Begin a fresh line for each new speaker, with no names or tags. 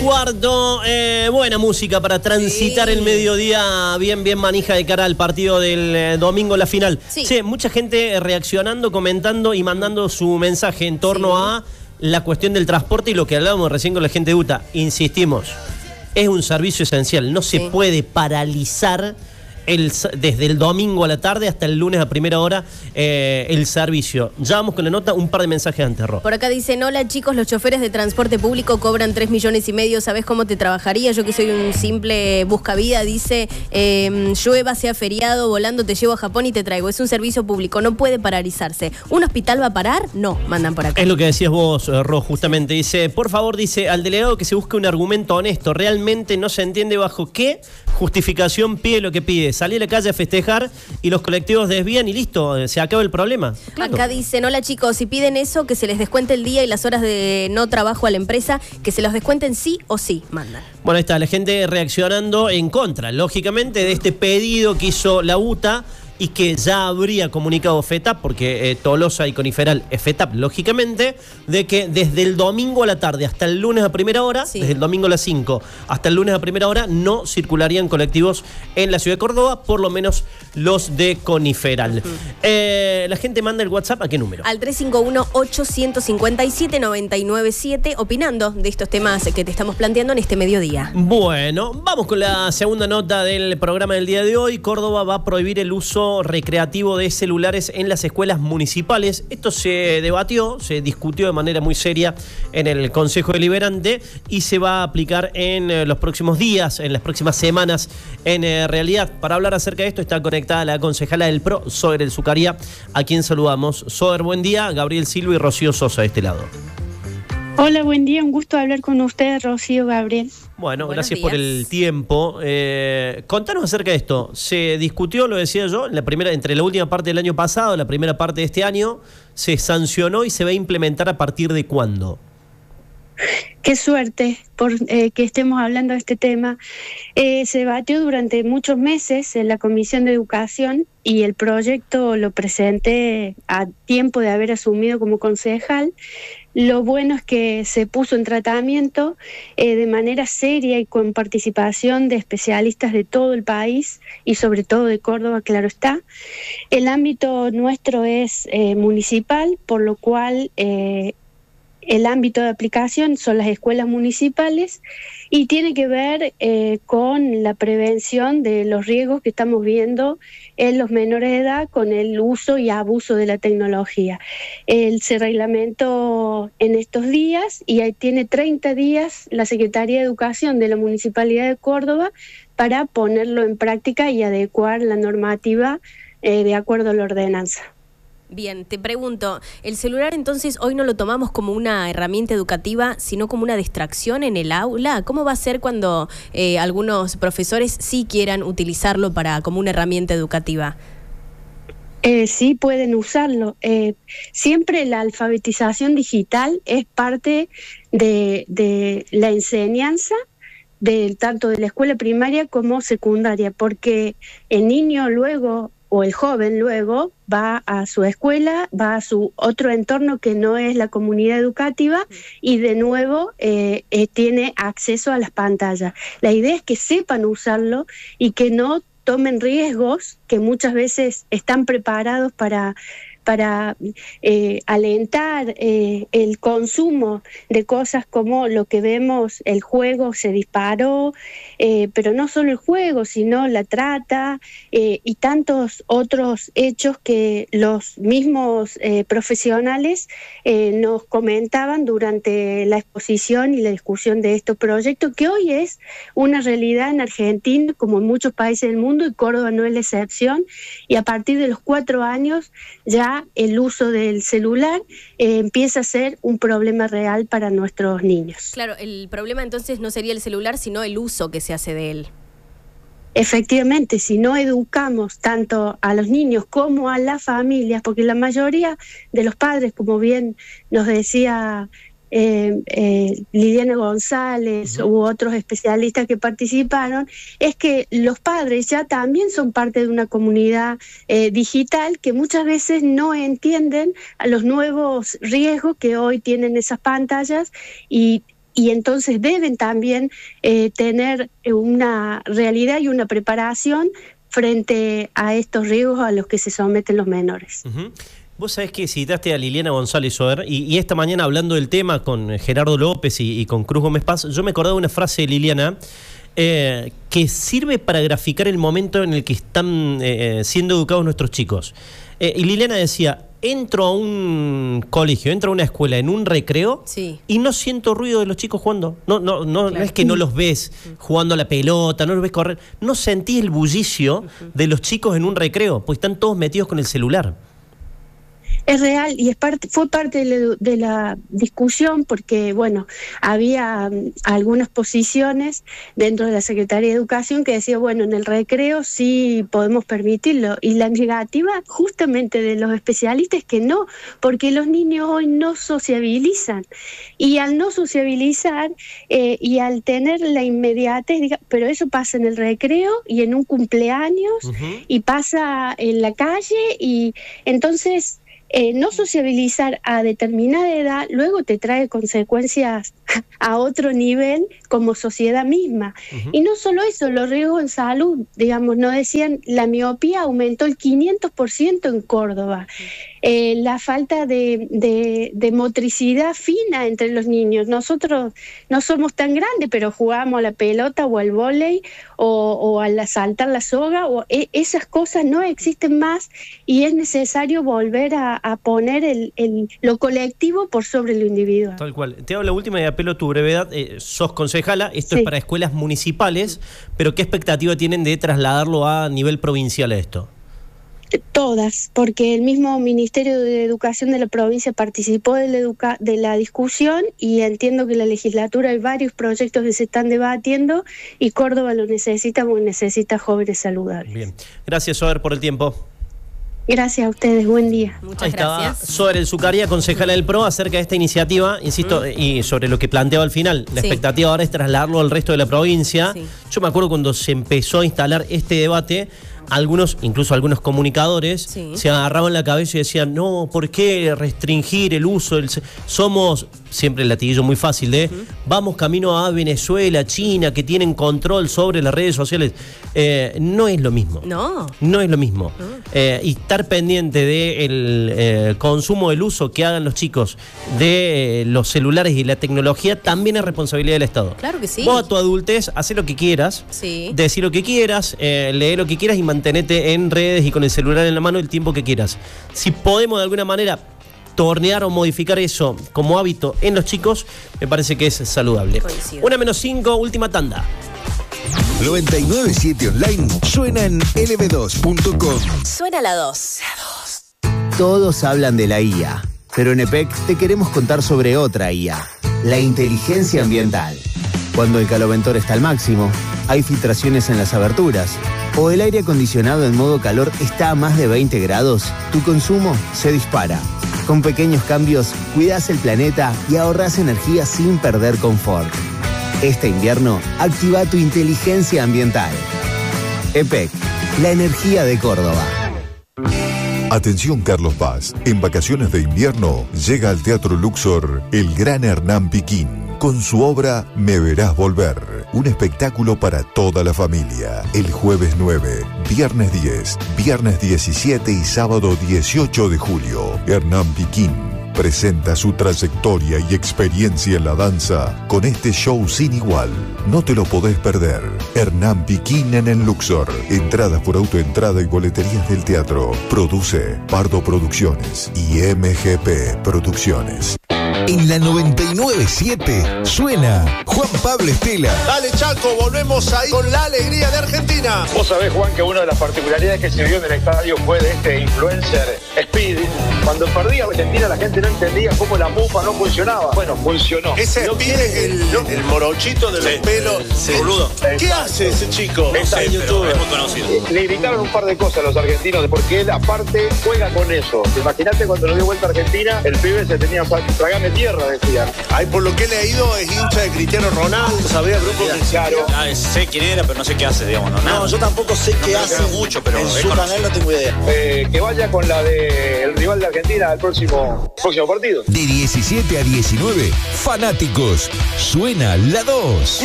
9:15. Buena música para transitar el mediodía bien manija de cara al partido del domingo, la final. Sí. Che, mucha gente reaccionando, comentando y mandando su mensaje en torno a la cuestión del transporte y lo que hablábamos recién con la gente de UTA. Insistimos, es un servicio esencial, no se puede paralizar desde el domingo a la tarde hasta el lunes a primera hora el servicio. Ya vamos con la nota, un par de mensajes antes, Ro.
Por acá dicen: hola chicos, los choferes de transporte público cobran 3,5 millones. ¿Sabés cómo te trabajaría? Yo que soy un simple buscavida, dice, llueva, sea feriado, volando te llevo a Japón y te traigo. Es un servicio público, no puede paralizarse. ¿Un hospital va a parar? No, mandan por acá.
Es lo que decías vos, Ro, justamente. Dice, por favor, dice, al delegado que se busque un argumento honesto. Realmente no se entiende bajo qué justificación pide lo que pide. Salir a la calle a festejar y los colectivos desvían y listo, se acaba el problema. Claro.
Acá dicen: hola chicos, si piden eso, que se les descuente el día y las horas de no trabajo a la empresa, que se los descuenten sí o sí, mandan.
Bueno, ahí está la gente reaccionando en contra, lógicamente, de este pedido que hizo la UTA y que ya habría comunicado FETAP, porque Tolosa y Coniferal es FETAP, lógicamente, de que desde el domingo a la tarde hasta el lunes a primera hora, desde el domingo a las 5 hasta el lunes a primera hora, no circularían colectivos en la ciudad de Córdoba, por lo menos los de Coniferal. La gente manda el WhatsApp, ¿a qué número?
Al 351-857-997, opinando de estos temas que te estamos planteando en este mediodía.
Bueno, vamos con la segunda nota del programa del día de hoy. Córdoba va a prohibir el uso recreativo de celulares en las escuelas municipales. Esto se debatió, se discutió de manera muy seria en el Consejo Deliberante y se va a aplicar en los próximos días, en las próximas semanas. En realidad, para hablar acerca de esto está conectada la concejala del PRO, Soder El Zucaría, a quien saludamos. Soder, buen día. Gabriel Silva y Rocío Sosa de este lado.
Hola, buen día, un gusto hablar con ustedes, Rocío, Gabriel.
Bueno, gracias por el tiempo. Contanos acerca de esto. Se discutió, lo decía yo, entre la última parte del año pasado, la primera parte de este año, se sancionó y se va a implementar a partir de ¿cuándo?
Qué suerte por que estemos hablando de este tema. Se debatió durante muchos meses en la Comisión de Educación y el proyecto lo presenté a tiempo de haber asumido como concejal. Lo bueno es que se puso en tratamiento de manera seria y con participación de especialistas de todo el país y sobre todo de Córdoba, claro está. El ámbito nuestro es municipal, por lo cual el ámbito de aplicación son las escuelas municipales y tiene que ver con la prevención de los riesgos que estamos viendo en los menores de edad con el uso y abuso de la tecnología. Se reglamentó en estos días y ahí tiene 30 días la Secretaría de Educación de la Municipalidad de Córdoba para ponerlo en práctica y adecuar la normativa de acuerdo a la ordenanza.
Bien, te pregunto, ¿el celular entonces hoy no lo tomamos como una herramienta educativa, sino como una distracción en el aula? ¿Cómo va a ser cuando algunos profesores sí quieran utilizarlo como una herramienta educativa?
Sí, pueden usarlo. Siempre la alfabetización digital es parte de la enseñanza tanto de la escuela primaria como secundaria, porque el niño luego o el joven luego va a su escuela, va a su otro entorno que no es la comunidad educativa y de nuevo tiene acceso a las pantallas. La idea es que sepan usarlo y que no tomen riesgos que muchas veces están preparados para alentar el consumo de cosas como lo que vemos, el juego se disparó, pero no solo el juego, sino la trata y tantos otros hechos que los mismos profesionales nos comentaban durante la exposición y la discusión de estos proyectos, que hoy es una realidad en Argentina, como en muchos países del mundo, y Córdoba no es la excepción, y a partir de los 4 años ya el uso del celular empieza a ser un problema real para nuestros niños.
Claro, el problema entonces no sería el celular, sino el uso que se hace de él.
Efectivamente, si no educamos tanto a los niños como a las familias, porque la mayoría de los padres, como bien nos decía Liliana González u otros especialistas que participaron, es que los padres ya también son parte de una comunidad digital que muchas veces no entienden a los nuevos riesgos que hoy tienen esas pantallas y y entonces deben también tener una realidad y una preparación frente a estos riesgos a los que se someten los menores.
Uh-huh. Vos sabés que citaste a Liliana González Soer y esta mañana hablando del tema con Gerardo López y con Cruz Gómez Paz, yo me acordaba de una frase de Liliana que sirve para graficar el momento en el que están siendo educados nuestros chicos. Y Liliana decía, entro a un colegio, entro a una escuela en un recreo y no siento ruido de los chicos jugando. No es que no los ves jugando a la pelota, no los ves correr. No sentís el bullicio de los chicos en un recreo, pues están todos metidos con el celular.
Es real y fue parte de la discusión porque, bueno, había algunas posiciones dentro de la Secretaría de Educación que decía, bueno, en el recreo sí podemos permitirlo. Y la negativa justamente de los especialistas es que no, porque los niños hoy no sociabilizan. Y al no sociabilizar y al tener la inmediatez, pero eso pasa en el recreo y en un cumpleaños y pasa en la calle y entonces... no sociabilizar a determinada edad luego te trae consecuencias a otro nivel como sociedad misma. Y no solo eso, los riesgos en salud, digamos, nos decían, la miopía aumentó el 500% en Córdoba. La falta de motricidad fina entre los niños. Nosotros no somos tan grandes, pero jugamos a la pelota o al vóley o al saltar la soga, esas cosas no existen más y es necesario volver a poner lo colectivo por sobre lo individual.
Tal cual. Te hago la última y apelo a tu brevedad. Sos concejala, esto es para escuelas municipales, pero ¿qué expectativa tienen de trasladarlo a nivel provincial a esto?
Todas, porque el mismo Ministerio de Educación de la provincia participó de la discusión y entiendo que en la legislatura hay varios proyectos que se están debatiendo y Córdoba lo necesita porque necesita jóvenes saludables.
Bien, gracias Soer por el tiempo.
Gracias a ustedes, buen día.
Muchas gracias.
Soer El Zucaria, concejala del PRO, acerca de esta iniciativa, insisto, y sobre lo que planteaba al final. La expectativa ahora es trasladarlo al resto de la provincia. Yo me acuerdo cuando se empezó a instalar este debate, incluso algunos comunicadores, se agarraban la cabeza y decían, no, ¿por qué restringir el uso? Somos, siempre el latiguillo muy fácil vamos camino a Venezuela, China, que tienen control sobre las redes sociales. No es lo mismo. No es lo mismo. Y estar pendiente del consumo, del uso que hagan los chicos de los celulares y la tecnología también es responsabilidad del Estado.
Claro que sí.
Vos a tu adultez, hacé lo que quieras, decí lo que quieras, lee lo que quieras y mantenete en redes y con el celular en la mano el tiempo que quieras. Si podemos de alguna manera tornear o modificar eso como hábito en los chicos, me parece que es saludable. 1:05, última tanda.
997 Online suena en lb2.com.
Suena la 2.
Todos hablan de la IA, pero en EPEC te queremos contar sobre otra IA, la inteligencia ambiental. Cuando el caloventor está al máximo, hay filtraciones en las aberturas, o el aire acondicionado en modo calor está a más de 20 grados, tu consumo se dispara. Con pequeños cambios, cuidas el planeta y ahorras energía sin perder confort. Este invierno, activa tu inteligencia ambiental. EPEC, la energía de Córdoba.
Atención Carlos Paz, en vacaciones de invierno llega al Teatro Luxor el gran Hernán Piquín con su obra Me Verás Volver, un espectáculo para toda la familia. El jueves 9, viernes 10, viernes 17 y sábado 18 de julio. Hernán Piquín presenta su trayectoria y experiencia en la danza con este show sin igual. No te lo podés perder. Hernán Piquín en el Luxor. Entradas por autoentrada y boleterías del teatro. Produce Pardo Producciones y MGP Producciones.
En la 99.7 suena Juan Pablo Estela.
Dale Chaco, volvemos ahí con la alegría de Argentina.
Vos sabés, Juan, que una de las particularidades que se vio en el estadio fue de este influencer Speed. Cuando perdía Argentina la gente no entendía cómo la mufa no funcionaba. Bueno, funcionó.
Ese Speed es el morochito de los pelos.
Boludo.
¿Qué hace ese chico?
Es youtuber. Es muy conocido. Le gritaron un par de cosas a los argentinos porque él aparte juega con eso. Imagínate cuando lo dio vuelta a Argentina, el pibe se tenía tragame tierra, decían.
Ay, por lo que he leído, es hincha de Cristiano Ronaldo. Sabía el grupo claro.
Sé quién era, pero no sé qué hace, digamos.
No, yo tampoco sé qué hace
mucho, pero
en su canal no tengo idea.
Que vaya con la de el rival de Argentina al próximo partido.
De 17 a 19, fanáticos. Suena la 2.